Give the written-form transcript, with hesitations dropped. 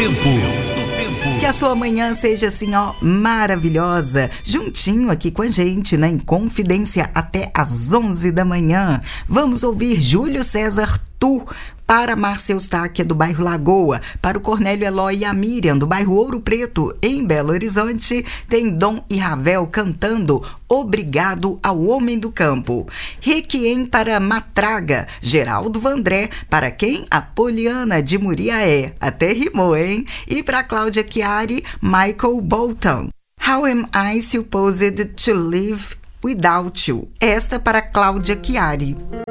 tempo. Que a sua manhã seja assim, ó, maravilhosa, juntinho aqui com a gente, né, em Confidência até às 11 da manhã. Vamos ouvir Júlio César Tu, para Márcia Eustáquia, do bairro Lagoa, para o Cornélio Eloy e a Miriam, do bairro Ouro Preto, em Belo Horizonte, tem Dom e Ravel cantando Obrigado ao Homem do Campo. Requiem para Matraga, Geraldo Vandré, para quem? Apoliana de Muriaé, até rimou, hein? E para Cláudia Chiari, Michael Bolton. How am I supposed to live without you? Esta para Cláudia Chiari.